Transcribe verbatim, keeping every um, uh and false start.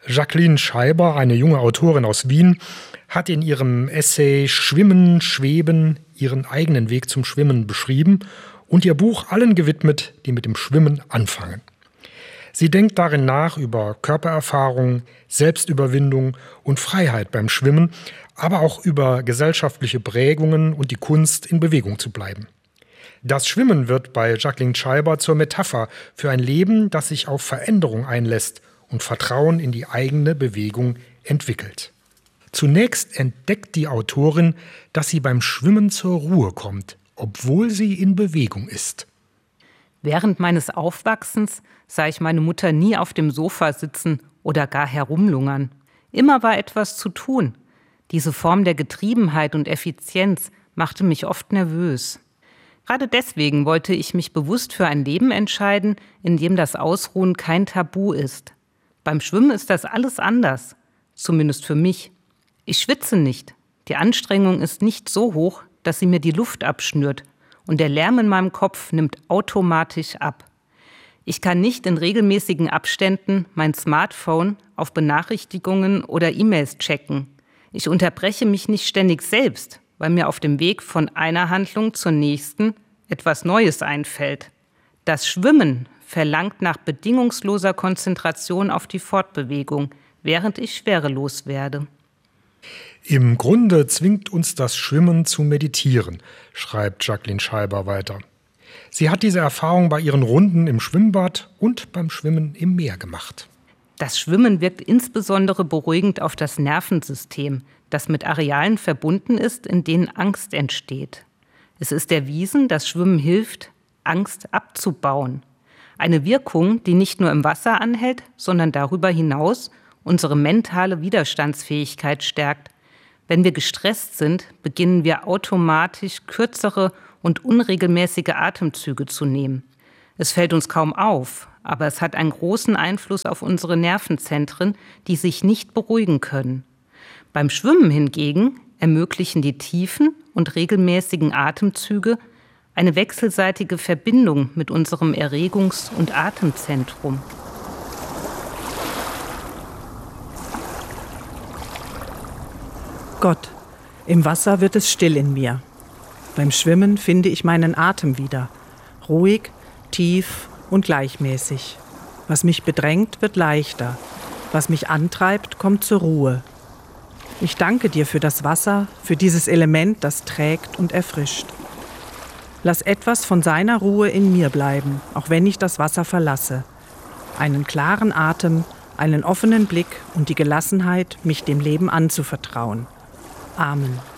Jacqueline Scheiber, eine junge Autorin aus Wien, hat in ihrem Essay Schwimmen, Schweben ihren eigenen Weg zum Schwimmen beschrieben und ihr Buch allen gewidmet, die mit dem Schwimmen anfangen. Sie denkt darin nach über Körpererfahrung, Selbstüberwindung und Freiheit beim Schwimmen, aber auch über gesellschaftliche Prägungen und die Kunst, in Bewegung zu bleiben. Das Schwimmen wird bei Jacqueline Scheiber zur Metapher für ein Leben, das sich auf Veränderung einlässt und Vertrauen in die eigene Bewegung entwickelt. Zunächst entdeckt die Autorin, dass sie beim Schwimmen zur Ruhe kommt, obwohl sie in Bewegung ist. Während meines Aufwachsens sah ich meine Mutter nie auf dem Sofa sitzen oder gar herumlungern. Immer war etwas zu tun. Diese Form der Getriebenheit und Effizienz machte mich oft nervös. Gerade deswegen wollte ich mich bewusst für ein Leben entscheiden, in dem das Ausruhen kein Tabu ist. Beim Schwimmen ist das alles anders, zumindest für mich. Ich schwitze nicht. Die Anstrengung ist nicht so hoch, dass sie mir die Luft abschnürt und der Lärm in meinem Kopf nimmt automatisch ab. Ich kann nicht in regelmäßigen Abständen mein Smartphone auf Benachrichtigungen oder E-Mails checken. Ich unterbreche mich nicht ständig selbst, weil mir auf dem Weg von einer Handlung zur nächsten etwas Neues einfällt. Das Schwimmen verlangt nach bedingungsloser Konzentration auf die Fortbewegung, während ich schwerelos werde. Im Grunde zwingt uns das Schwimmen zu meditieren, schreibt Jacqueline Scheiber weiter. Sie hat diese Erfahrung bei ihren Runden im Schwimmbad und beim Schwimmen im Meer gemacht. Das Schwimmen wirkt insbesondere beruhigend auf das Nervensystem, das mit Arealen verbunden ist, in denen Angst entsteht. Es ist erwiesen, dass Schwimmen hilft, Angst abzubauen. Eine Wirkung, die nicht nur im Wasser anhält, sondern darüber hinaus unsere mentale Widerstandsfähigkeit stärkt. Wenn wir gestresst sind, beginnen wir automatisch kürzere und unregelmäßige Atemzüge zu nehmen. Es fällt uns kaum auf, aber es hat einen großen Einfluss auf unsere Nervenzentren, die sich nicht beruhigen können. Beim Schwimmen hingegen ermöglichen die tiefen und regelmäßigen Atemzüge eine wechselseitige Verbindung mit unserem Erregungs- und Atemzentrum. Gott, im Wasser wird es still in mir. Beim Schwimmen finde ich meinen Atem wieder. Ruhig, tief und gleichmäßig. Was mich bedrängt, wird leichter. Was mich antreibt, kommt zur Ruhe. Ich danke dir für das Wasser, für dieses Element, das trägt und erfrischt. Lass etwas von seiner Ruhe in mir bleiben, auch wenn ich das Wasser verlasse. Einen klaren Atem, einen offenen Blick und die Gelassenheit, mich dem Leben anzuvertrauen. Amen.